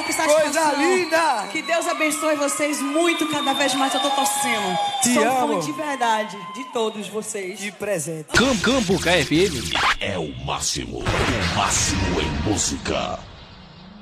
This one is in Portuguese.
que satisfação. Coisa linda! Que Deus abençoe vocês muito, cada vez mais eu tô torcendo. Te Sou amo. fã de verdade, de todos vocês. De presente. Campo KFM é o máximo em música.